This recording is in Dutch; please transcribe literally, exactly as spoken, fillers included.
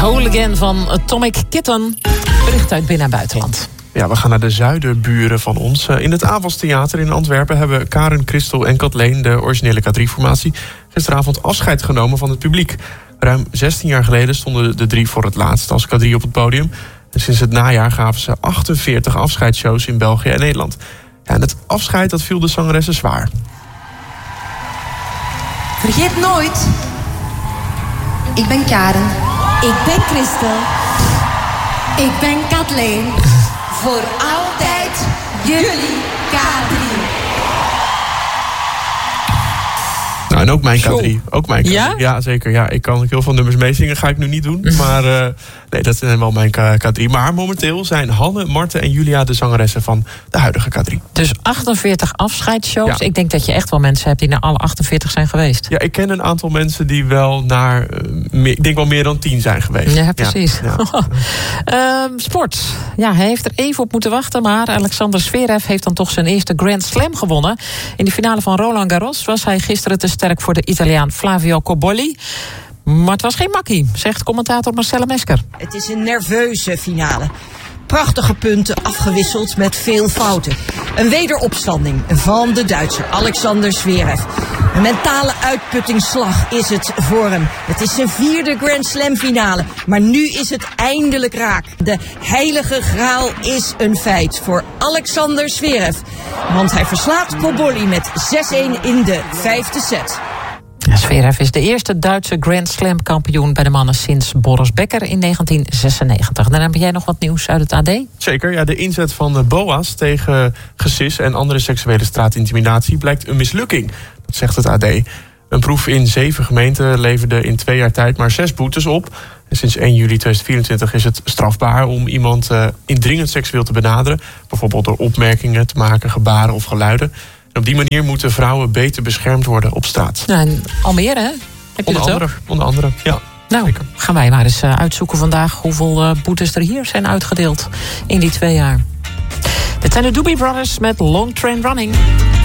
Hooligan van Atomic Kitten. Bericht uit binnen- en buitenland. Ja, we gaan naar de zuiderburen van ons. In het Avals Theater in Antwerpen hebben Karen, Christel en Kathleen, de originele K drie-formatie, gisteravond afscheid genomen van het publiek. Ruim zestien jaar geleden stonden de drie voor het laatst als K drie op het podium. En sinds het najaar gaven ze achtenveertig afscheidsshows in België en Nederland. Ja, en het afscheid dat viel de zangeressen zwaar. Vergeet nooit, ik ben Karen. Ik ben Christel. Ik ben Kathleen. Voor altijd jullie K drie. Nou, en ook mijn K drie. Ook mijn K drie. Ja? Ja, zeker. Ja, ik kan heel veel nummers meezingen. Ga ik nu niet doen. Maar uh, nee, dat zijn wel mijn K drie. Maar momenteel zijn Hanne, Marten en Julia de zangeressen van de huidige K drie. Dus achtenveertig afscheidsshows. Ja. Ik denk dat je echt wel mensen hebt die naar alle achtenveertig zijn geweest. Ja, ik ken een aantal mensen die wel naar, uh, meer, ik denk wel meer dan tien zijn geweest. Ja, precies. Ja, ja. um, sport. Ja, hij heeft er even op moeten wachten, maar Alexander Zverev heeft dan toch zijn eerste Grand Slam gewonnen. In de finale van Roland Garros was hij gisteren te sterk voor de Italiaan Flavio Cobolli. Maar het was geen makkie, zegt commentator Marcella Mesker. Het is een nerveuze finale. Prachtige punten afgewisseld met veel fouten. Een wederopstanding van de Duitser Alexander Zverev. Een mentale uitputtingsslag is het voor hem. Het is zijn vierde Grand Slam finale. Maar nu is het eindelijk raak. De heilige graal is een feit voor Alexander Zverev. Want hij verslaat Cobolli met zes-een in de vijfde set. Ja, Zverev is de eerste Duitse Grand Slam kampioen bij de mannen sinds Boris Becker in negentien zesennegentig. Dan heb jij nog wat nieuws uit het A D? Zeker, ja, de inzet van B O A's tegen gesis en andere seksuele straatintimidatie blijkt een mislukking. Dat zegt het A D. Een proef in zeven gemeenten leverde in twee jaar tijd maar zes boetes op. En sinds één juli tweeduizend vierentwintig is het strafbaar om iemand uh, indringend seksueel te benaderen. Bijvoorbeeld door opmerkingen te maken, gebaren of geluiden. En op die manier moeten vrouwen beter beschermd worden op straat. Ja, en Almere, hè? Heb je onder, dat andere, ook? onder andere, ja. Nou, zeker. Gaan wij maar eens uh, uitzoeken vandaag hoeveel uh, boetes er hier zijn uitgedeeld in die twee jaar. Dit zijn de Doobie Brothers met Long Train Running.